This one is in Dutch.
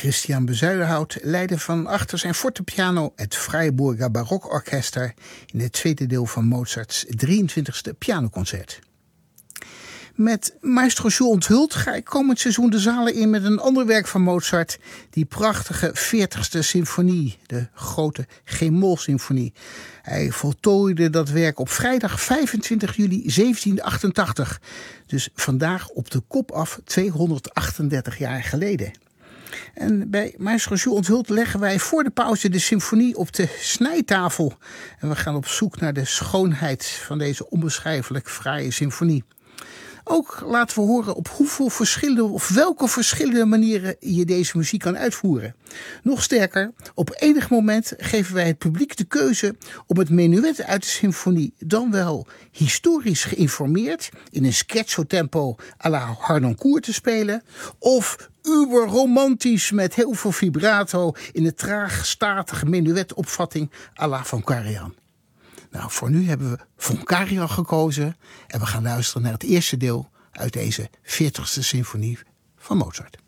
Christian Bezuidenhout leidde van achter zijn fortepiano het Freiburger Barokorchester in het tweede deel van Mozarts 23e pianoconcert. Met Maestro Jules onthuld ga ik komend seizoen de zalen in met een ander werk van Mozart, die prachtige 40e symfonie, de grote G-mol-symfonie. Hij voltooide dat werk op vrijdag 25 juli 1788, dus vandaag op de kop af 238 jaar geleden. En bij Maestro Jules onthuld leggen wij voor de pauze de symfonie op de snijtafel. En we gaan op zoek naar de schoonheid van deze onbeschrijfelijk fraaie symfonie. Ook laten we horen op welke verschillende manieren je deze muziek kan uitvoeren. Nog sterker, op enig moment geven wij het publiek de keuze om het menuet uit de symfonie dan wel historisch geïnformeerd in een scherzo-tempo à la Harnoncourt te spelen, of uberromantisch met heel veel vibrato in de traag statige menuetopvatting à la Von Karajan. Nou, voor nu hebben we Von Karajan gekozen en we gaan luisteren naar het eerste deel uit deze 40e symfonie van Mozart.